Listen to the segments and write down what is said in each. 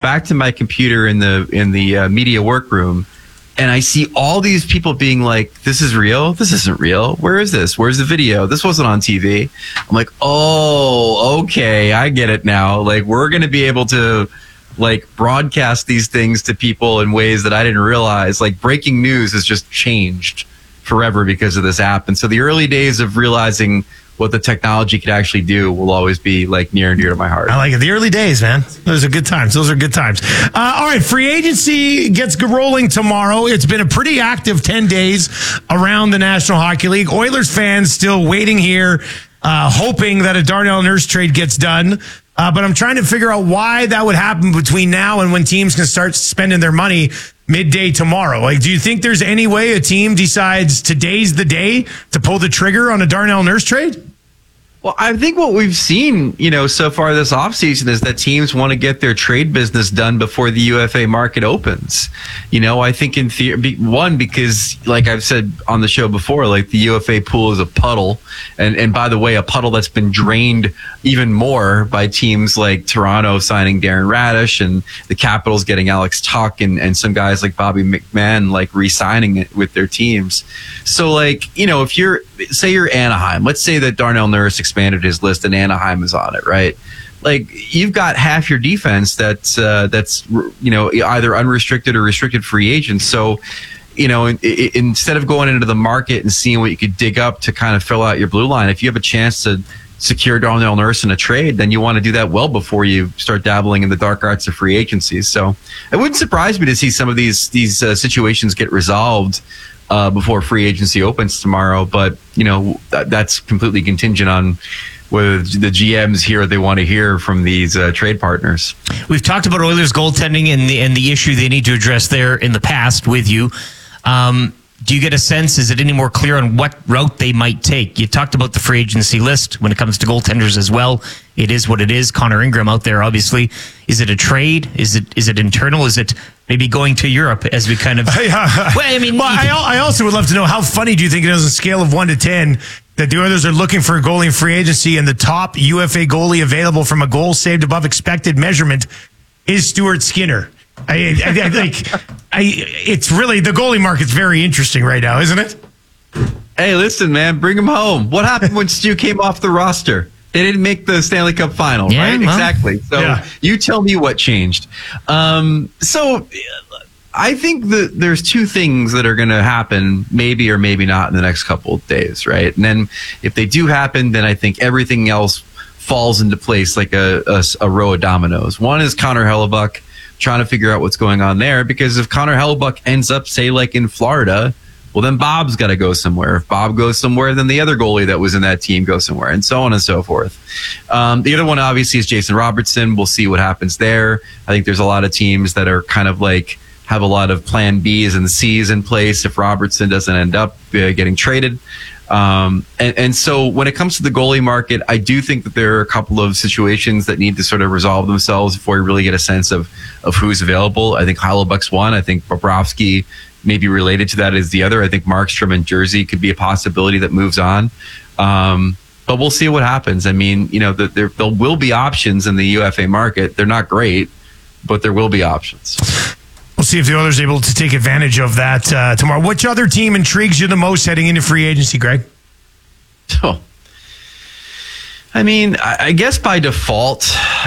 back to my computer in the media workroom, and I see all these people being like, "This is real. This isn't real. Where is this? Where's the video? This wasn't on TV." I'm like, "Oh, okay, I get it now. Like, we're going to be able to like broadcast these things to people in ways that I didn't realize. Like, breaking news has just changed forever because of this app." And so the early days of realizing what the technology could actually do will always be like near and dear to my heart. I like it. The early days, man. Those are good times. All right. Free agency gets rolling tomorrow. It's been a pretty active 10 days around the National Hockey League. Oilers fans still waiting here, hoping that a Darnell Nurse trade gets done. But I'm trying to figure out why that would happen between now and when teams can start spending their money midday tomorrow. Like, do you think there's any way a team decides today's the day to pull the trigger on a Darnell Nurse trade? Well, I think what we've seen, so far this offseason is that teams want to get their trade business done before the UFA market opens. I think in theory, one, because like I've said on the show before, like the UFA pool is a puddle. And by the way, a puddle that's been drained even more by teams like Toronto signing Darren Radish and the Capitals getting Alex Tuck and some guys like Bobby McMahon, like re-signing it with their teams. So like, if say you're Anaheim, let's say that Darnell Nurse expanded his list and Anaheim is on it, right? Like, you've got half your defense that's either unrestricted or restricted free agents. So, instead of going into the market and seeing what you could dig up to kind of fill out your blue line, if you have a chance to secure Darnell Nurse in a trade, then you want to do that well before you start dabbling in the dark arts of free agency. So it wouldn't surprise me to see some of these situations get resolved before free agency opens tomorrow. But, that's completely contingent on whether the GMs hear what they want to hear from these trade partners. We've talked about Oilers goaltending and the issue they need to address there in the past with you. Do you get a sense, is it any more clear on what route they might take? You talked about the free agency list when it comes to goaltenders as well. It is what it is. Connor Ingram out there, obviously. Is it a trade? Is it internal? Is it maybe going to Europe as we kind of... I also would love to know, how funny do you think it is on a scale of 1 to 10 that the Oilers are looking for a goalie in free agency and the top UFA goalie available from a goal saved above expected measurement is Stuart Skinner? It's really, the goalie market's very interesting right now, isn't it? Hey, listen, man, bring him home. What happened when Stu came off the roster? They didn't make the Stanley Cup final, right? Well, exactly. So You tell me what changed. So I think that there's two things that are going to happen, maybe or maybe not, in the next couple of days, right? And then if they do happen, then I think everything else falls into place like a row of dominoes. One is Connor Hellebuyck, trying to figure out what's going on there, because if Connor Hellebuyck ends up, say, like in Florida, well, then Bob's got to go somewhere. If Bob goes somewhere, then the other goalie that was in that team goes somewhere, and so on and so forth. The other one, obviously, is Jason Robertson. We'll see what happens there. I think there's a lot of teams that are kind of like have a lot of plan Bs and Cs in place if Robertson doesn't end up getting traded. And so when it comes to the goalie market, I do think that there are a couple of situations that need to sort of resolve themselves before we really get a sense of who's available. I think Hellebuyck's one. I think Bobrovsky may be related to that as the other. I think Markstrom in Jersey could be a possibility that moves on. But we'll see what happens. I mean, there will be options in the UFA market. They're not great, but there will be options. We'll see if the Oilers are able to take advantage of that tomorrow. Which other team intrigues you the most heading into free agency, Greg? Oh, I mean, I guess by default,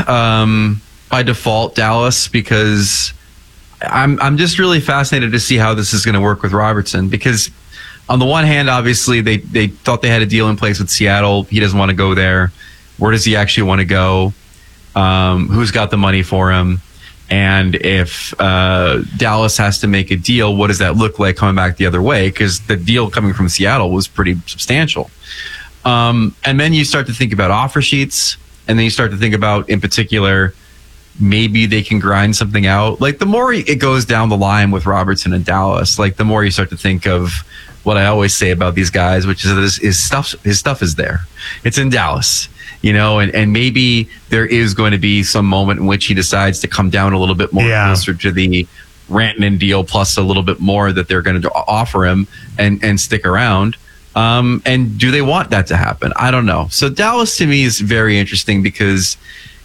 Dallas, because I'm just really fascinated to see how this is going to work with Robertson. Because on the one hand, obviously they thought they had a deal in place with Seattle. He doesn't want to go there. Where does he actually want to go? Who's got the money for him? And if Dallas has to make a deal, what does that look like coming back the other way? Because the deal coming from Seattle was pretty substantial. And then you start to think about offer sheets, and then you start to think about, in particular, maybe they can grind something out. Like, the more it goes down the line with Robertson and Dallas, like, the more you start to think of what I always say about these guys, which is that his stuff is there. It's in Dallas. And maybe there is going to be some moment in which he decides to come down a little bit more closer to the Rantanen deal, plus a little bit more that they're going to offer him and stick around. And do they want that to happen? I don't know. So Dallas to me is very interesting because,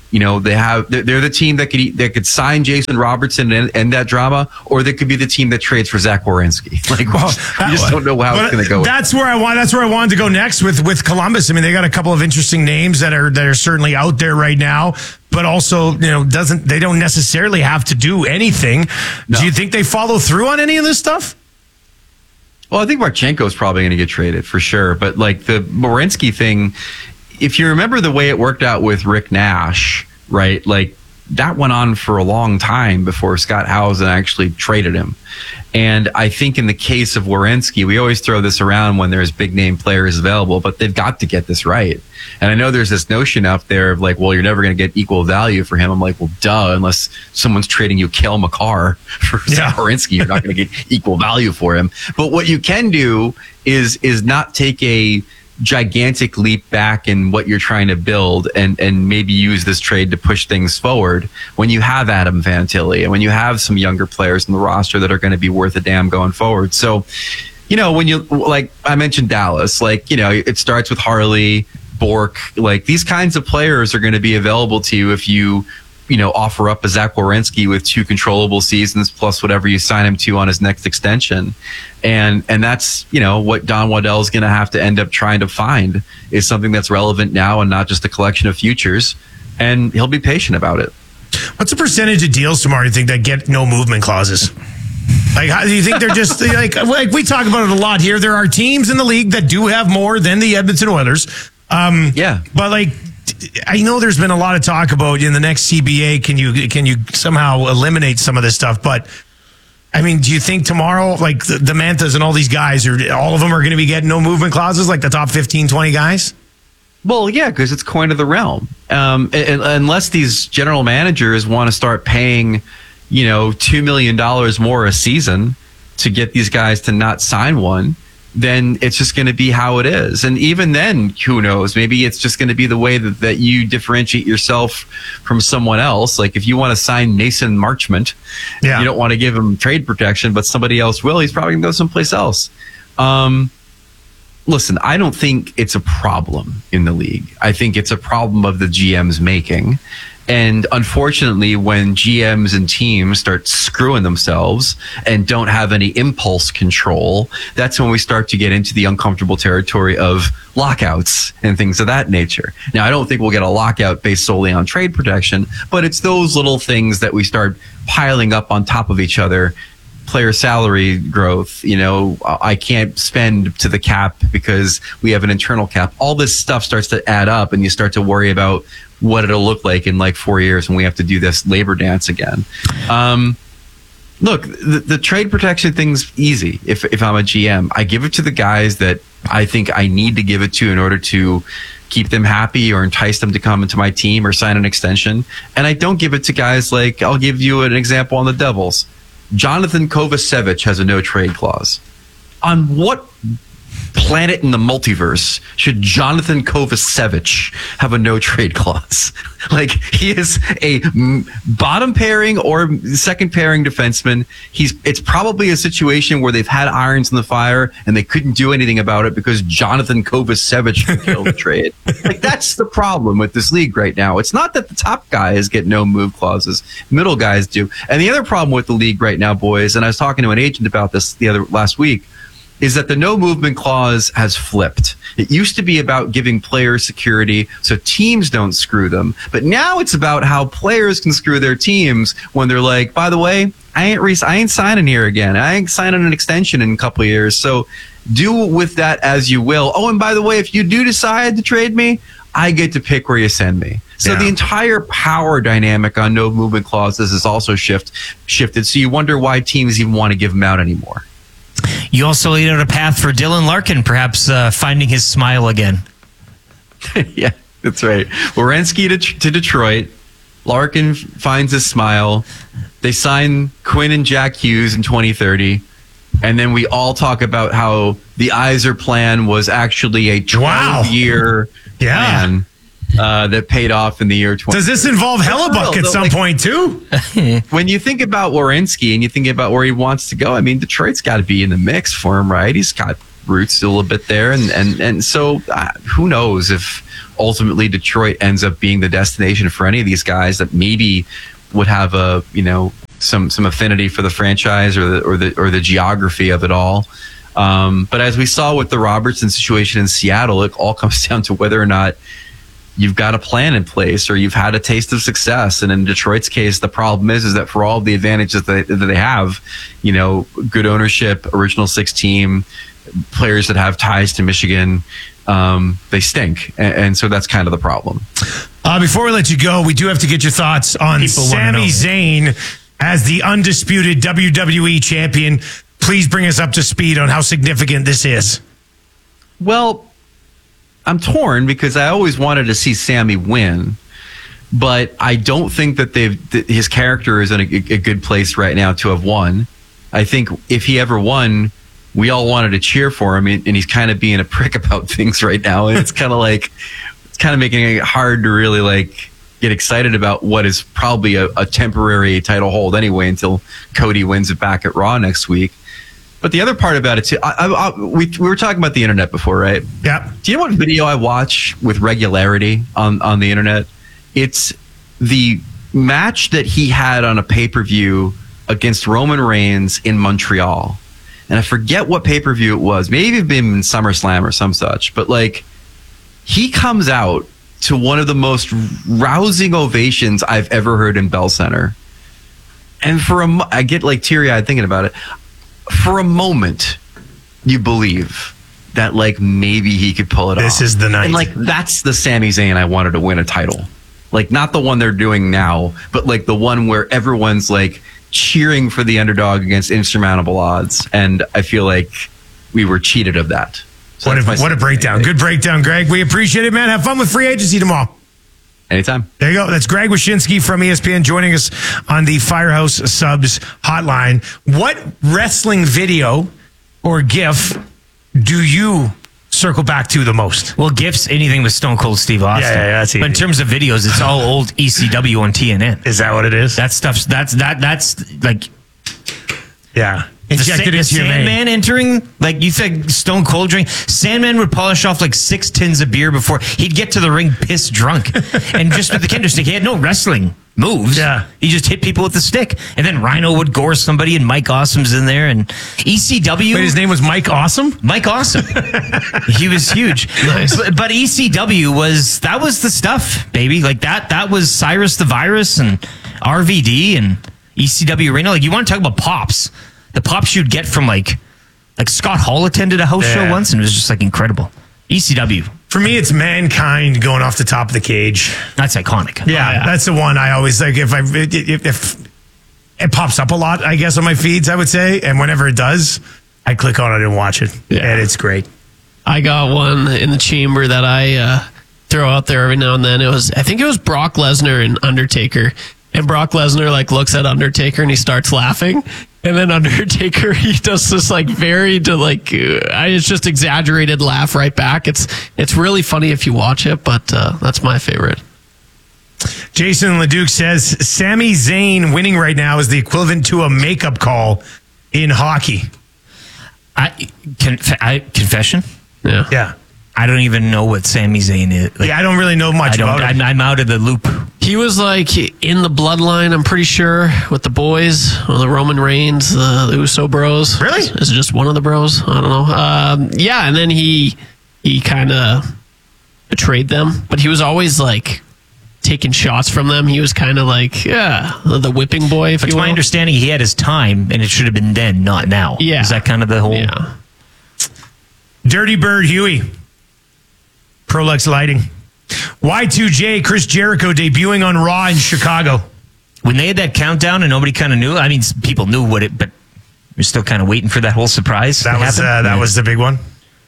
they're the team that could sign Jason Robertson and end that drama, or they could be the team that trades for Zach Werenski. You just don't know how it's going to go. That's where I wanted to go next with Columbus. I mean, they got a couple of interesting names that are certainly out there right now, but also, they don't necessarily have to do anything. No. Do you think they follow through on any of this stuff? Well, I think Marchenko is probably going to get traded for sure. But the Werenski thing, if you remember the way it worked out with Rick Nash, right? That went on for a long time before Scott Howson actually traded him. And I think in the case of Werenski, we always throw this around when there's big name players available, but they've got to get this right. And I know there's this notion out there of you're never going to get equal value for him. I'm well, duh, unless someone's trading you Cale Makar for Zach Werenski, you're not going to get equal value for him. But what you can do is not take a gigantic leap back in what you're trying to build and maybe use this trade to push things forward when you have Adam Fantilli and when you have some younger players in the roster that are going to be worth a damn going forward. So, when you, I mentioned Dallas, it starts with Harley, Bork, these kinds of players are going to be available to you if you offer up a Zach Werenski with 2 controllable seasons plus whatever you sign him to on his next extension. And that's, what Don Waddell is going to have to end up trying to find is something that's relevant now and not just a collection of futures. And he'll be patient about it. What's the percentage of deals tomorrow you think that get no movement clauses? How do you think they're just like we talk about it a lot here? There are teams in the league that do have more than the Edmonton Oilers. But I know there's been a lot of talk about in the next CBA, can you somehow eliminate some of this stuff? But I mean, do you think tomorrow, the Manthas and all these guys, all of them are going to be getting no movement clauses, the top 15, 20 guys? Well, yeah, because it's coin of the realm. Unless these general managers want to start paying, $2 million more a season to get these guys to not sign one, then it's just going to be how it is. And even then, who knows? Maybe it's just going to be the way that you differentiate yourself from someone else. If you want to sign Mason Marchment, you don't want to give him trade protection, but somebody else will. He's probably going to go someplace else. Listen, I don't think it's a problem in the league. I think it's a problem of the GM's making. And unfortunately, when GMs and teams start screwing themselves and don't have any impulse control, that's when we start to get into the uncomfortable territory of lockouts and things of that nature. Now, I don't think we'll get a lockout based solely on trade protection, but it's those little things that we start piling up on top of each other. Player salary growth, I can't spend to the cap because we have an internal cap. All this stuff starts to add up and you start to worry about what it'll look like in 4 years when we have to do this labor dance again. Look, the trade protection thing's easy. If I'm a GM, I give it to the guys that I think I need to give it to in order to keep them happy or entice them to come into my team or sign an extension. And I don't give it to guys I'll give you an example on the Devils. Jonathan Kovacevic has a no trade clause. On what planet in the multiverse should Jonathan Kovacevic have a no trade clause? He is a bottom pairing or second pairing defenseman. It's probably a situation where they've had irons in the fire and they couldn't do anything about it because Jonathan Kovacevic killed the trade. That's the problem with this league right now. It's not that the top guys get no move clauses, middle guys do. And the other problem with the league right now, boys, and I was talking to an agent about this last week, is that the no movement clause has flipped. It used to be about giving players security so teams don't screw them. But now it's about how players can screw their teams when they're like, by the way, I ain't signing here again. I ain't signing an extension in a couple of years. So do with that as you will. Oh, and by the way, if you do decide to trade me, I get to pick where you send me. So the entire power dynamic on no movement clauses is also shifted. So you wonder why teams even want to give them out anymore. You also laid out a path for Dylan Larkin, perhaps finding his smile again. Yeah, that's right. Werenski to Detroit. Larkin finds his smile. They sign Quinn and Jack Hughes in 2030. And then we all talk about how the Yzer plan was actually a 12-year plan that paid off in the year 20. Does this involve Hellebuck at some point too? When you think about Werenski and you think about where he wants to go, I mean, Detroit's got to be in the mix for him, right? He's got roots a little bit there, and so who knows if ultimately Detroit ends up being the destination for any of these guys that maybe would have a some affinity for the franchise or the geography of it all. But as we saw with the Robertson situation in Seattle, it all comes down to whether or not you've got a plan in place or you've had a taste of success. And in Detroit's case, the problem is that for all of the advantages that they have, good ownership, original six team, players that have ties to Michigan, they stink. And so that's kind of the problem. Before we let you go, we do have to get your thoughts on Sami Zayn as the undisputed WWE champion. Please bring us up to speed on how significant this is. Well, I'm torn because I always wanted to see Sami win, but I don't think that his character is in a good place right now to have won. I think if he ever won, we all wanted to cheer for him, and he's kind of being a prick about things right now. And it's kind of making it hard to really get excited about what is probably a temporary title hold anyway until Cody wins it back at Raw next week. But the other part about it too, we were talking about the internet before, right? Yeah. Do you know what video I watch with regularity on the internet? It's the match that he had on a pay-per-view against Roman Reigns in Montreal. And I forget what pay-per-view it was. Maybe it'd been SummerSlam or some such. But he comes out to one of the most rousing ovations I've ever heard in Bell Center. And I get teary-eyed thinking about it. For a moment, you believe that maybe he could pull it off. This is the night. And that's the Sami Zayn I wanted to win a title. Not the one they're doing now, but the one where everyone's cheering for the underdog against insurmountable odds. And I feel like we were cheated of that. So what a breakdown. Good breakdown, Greg. We appreciate it, man. Have fun with free agency tomorrow. Anytime. There you go. That's Greg Wyshynski from ESPN joining us on the Firehouse Subs hotline. What wrestling video or GIF do you circle back to the most? Well, GIFs, anything with Stone Cold Steve Austin. Yeah, that's easy. But in terms of videos, it's all old ECW on TNN. Is that what it is? That stuff's that's yeah. Injected into Sandman entering, you think Stone Cold drink. Sandman would polish off 6 tins of beer before he'd get to the ring pissed drunk. And just with the kendo stick, he had no wrestling moves. Yeah. He just hit people with the stick. And then Rhino would gore somebody, and Mike Awesome's in there. And ECW. Wait, his name was Mike Awesome? Mike Awesome. He was huge. Nice. But ECW was the stuff, baby. That was Cyrus the Virus and RVD and ECW Arena. You want to talk about pops. The pops you'd get from Scott Hall attended a house show once, and it was just incredible. ECW. For me, it's Mankind going off the top of the cage. That's iconic. Yeah, that's the one I always if it pops up a lot, I guess, on my feeds, I would say. And whenever it does, I click on it and watch it. Yeah. And it's great. I got one in the chamber that I throw out there every now and then. I think it was Brock Lesnar and Undertaker. And Brock Lesnar looks at Undertaker and he starts laughing. And then Undertaker, he does this it's just exaggerated laugh right back. It's really funny if you watch it, but that's my favorite. Jason Leduc says Sami Zayn winning right now is the equivalent to a makeup call in hockey. Confession? Yeah. I don't even know what Sami Zayn is. I don't really know much about it. I'm out of the loop. He was in the bloodline, I'm pretty sure, with the boys, or the Roman Reigns, the Uso bros. Really? Is it just one of the bros? I don't know. Yeah, and then he kind of betrayed them, but he was always taking shots from them. He was kind of the whipping boy, if you will. To my understanding, he had his time, and it should have been then, not now. Yeah. Is that kind of the whole... Yeah. Dirty Bird Huey. Prolux Lighting. Y2J, Chris Jericho debuting on Raw in Chicago. When they had that countdown and nobody kind of knew, I mean, people knew but you're still kind of waiting for that whole surprise to happen. That was the big one.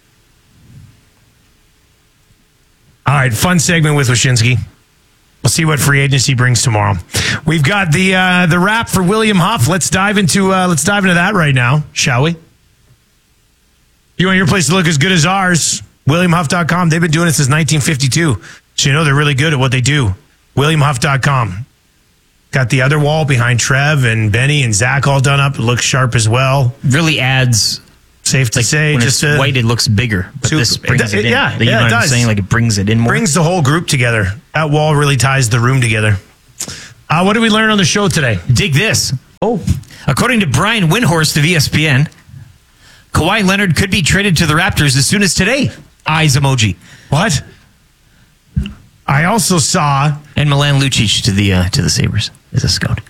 All right, fun segment with Wyshynski. We'll see what free agency brings tomorrow. We've got the wrap for William Huff. Let's dive into that right now, shall we? You want your place to look as good as ours? WilliamHuff.com. They've been doing it since 1952. So they're really good at what they do. WilliamHuff.com. Got the other wall behind Trev and Benny and Zach all done up. It looks sharp as well. Really adds Safe to say, when just it's white, it looks bigger. But this brings it in. Yeah, you know what I'm saying? Like it brings it in more. Brings the whole group together. That wall really ties the room together. What did we learn on the show today? Dig this. Oh, according to Brian Windhorst of ESPN, Kawhi Leonard could be traded to the Raptors as soon as today. Eyes emoji. What? I also saw and Milan Lucic to the Sabres as a scout.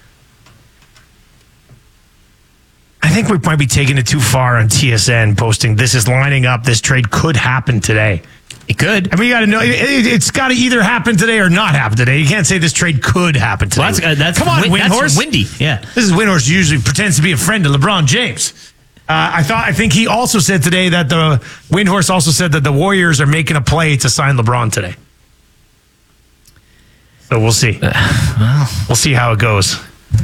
I think we might be taking it too far on TSN posting this is lining up. This trade could happen today. It could. I mean, you got to know it's got to either happen today or not happen today. You can't say this trade could happen today. Well, that's come on, Windhorst. That's windy. Yeah, this is Windhorst. Usually pretends to be a friend of LeBron James. I think he also said today that Windhorst also said that the Warriors are making a play to sign LeBron today. So we'll see. We'll see how it goes.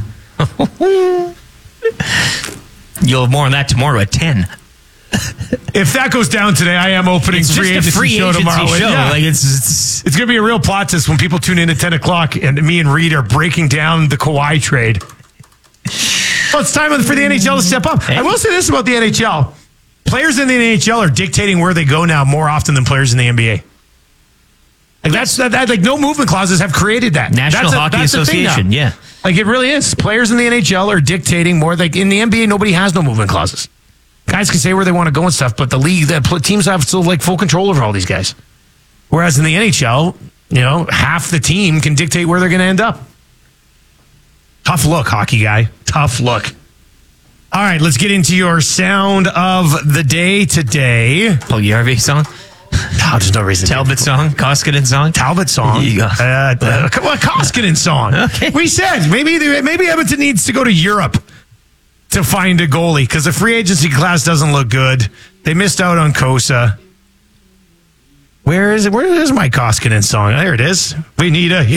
You'll have more on that tomorrow at 10. If that goes down today, I am opening free agency show tomorrow. Yeah. Like it's going to be a real plot twist when people tune in at 10 o'clock and me and Reed are breaking down the Kawhi trade. Well, it's time for the NHL to step up. Hey. I will say this about the NHL. Players in the NHL are dictating where they go now more often than players in the NBA. Like that's like no movement clauses have created that. National Hockey Association, yeah. Like it really is. Players in the NHL are dictating more. Like in the NBA, nobody has no movement clauses. Guys can say where they want to go and stuff, but the league, the teams have still like full control over all these guys. Whereas in the NHL, half the team can dictate where they're going to end up. Tough look, hockey guy. Tough look. All right, let's get into your sound of the day today. Paul Yarvey song? Oh, there's no reason. Talbot song? Koskinen song? Talbot song. Koskinen song. Okay. We said maybe Edmonton needs to go to Europe to find a goalie because the free agency class doesn't look good. They missed out on Kosa. Where is it? Where is my Koskinen song? There it is. We need a